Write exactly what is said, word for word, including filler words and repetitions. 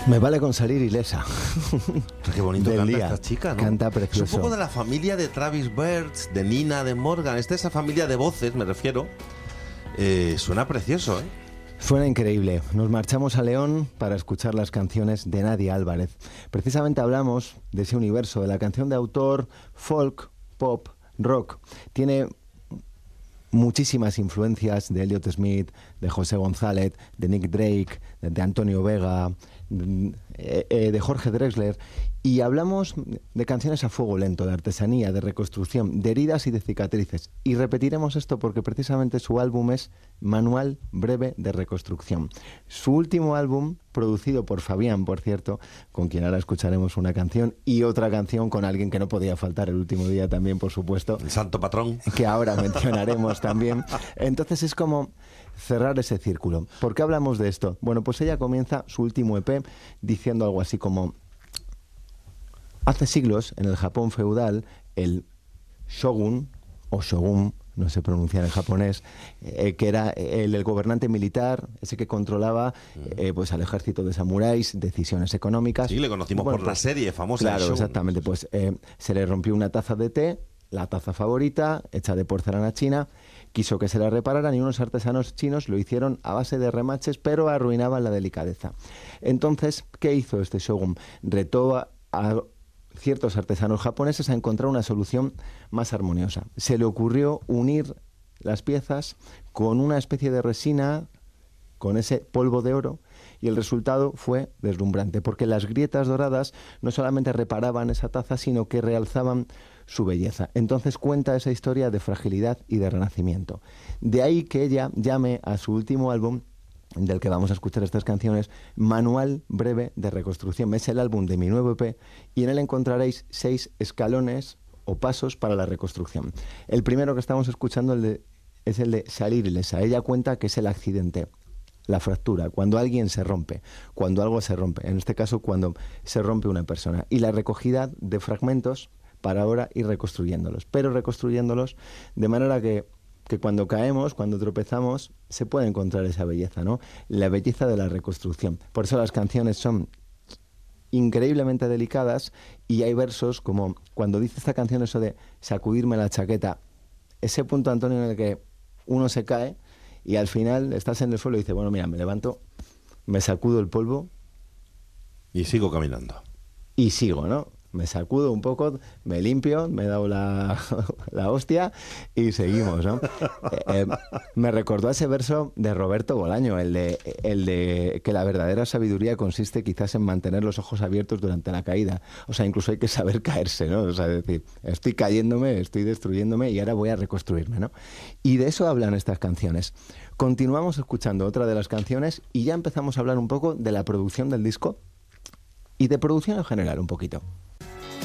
Me vale con salir ilesa. Qué bonito Del canta día. esta chica, ¿no? Canta precioso. Es un poco de la familia de Travis Birds, de Nina, de Morgan. Es de esa familia de voces, me refiero. Eh, suena precioso, ¿eh? Suena increíble. Nos marchamos a León para escuchar las canciones de Nadia Álvarez. Precisamente hablamos de ese universo, de la canción de autor folk, pop, rock. Tiene muchísimas influencias de Elliott Smith, de José González, de Nick Drake, de, de Antonio Vega, de, eh, de Jorge Drexler, y hablamos de canciones a fuego lento, de artesanía, de reconstrucción, de heridas y de cicatrices. Y repetiremos esto porque precisamente su álbum es Manual Breve de Reconstrucción. Su último álbum, producido por Fabián, por cierto, con quien ahora escucharemos una canción, y otra canción con alguien que no podía faltar el último día también, por supuesto. El santo patrón. Que ahora mencionaremos también. Entonces es como cerrar ese círculo. ¿Por qué hablamos de esto? Bueno, pues ella comienza su último E P diciendo algo así como: hace siglos, en el Japón feudal, el shogun, o shogun, no sé pronunciar en japonés, eh, que era el, el gobernante militar, ese que controlaba eh, pues al ejército de samuráis, decisiones económicas. Sí, le conocimos bueno, por pues, la serie famosa. Claro, Shogun. exactamente. Pues eh, se le rompió una taza de té, la taza favorita, hecha de porcelana china, quiso que se la repararan y unos artesanos chinos lo hicieron a base de remaches, pero arruinaban la delicadeza. Entonces, ¿qué hizo este shogun? Retó a, a ciertos artesanos japoneses a encontrar una solución más armoniosa. Se le ocurrió unir las piezas con una especie de resina, con ese polvo de oro, y el resultado fue deslumbrante, porque las grietas doradas no solamente reparaban esa taza, sino que realzaban su belleza. Entonces cuenta esa historia de fragilidad y de renacimiento. De ahí que ella llame a su último álbum, del que vamos a escuchar estas canciones, Manual Breve de Reconstrucción. Es el álbum de mi nuevo E P y en él encontraréis seis escalones o pasos para la reconstrucción. El primero que estamos escuchando el de, es el de salir ilesa. Ella cuenta que es el accidente, la fractura, cuando alguien se rompe, cuando algo se rompe, en este caso cuando se rompe una persona, y la recogida de fragmentos para ahora ir reconstruyéndolos, pero reconstruyéndolos de manera que que cuando caemos, cuando tropezamos, se puede encontrar esa belleza, ¿no? La belleza de la reconstrucción. Por eso las canciones son increíblemente delicadas y hay versos como cuando dice esta canción eso de sacudirme la chaqueta, ese punto, Antonio, en el que uno se cae y al final estás en el suelo y dices, bueno, mira, me levanto, me sacudo el polvo y sigo caminando. Y sigo, ¿no? Me sacudo un poco, me limpio, me he dado la, la hostia y seguimos, ¿no? Eh, eh, me recordó ese verso de Roberto Bolaño, el de, el de que la verdadera sabiduría consiste quizás en mantener los ojos abiertos durante la caída. O sea, incluso hay que saber caerse, ¿no? O sea, es decir, estoy cayéndome, estoy destruyéndome y ahora voy a reconstruirme, ¿no? Y de eso hablan estas canciones. Continuamos escuchando otra de las canciones y ya empezamos a hablar un poco de la producción del disco y de producción en general un poquito.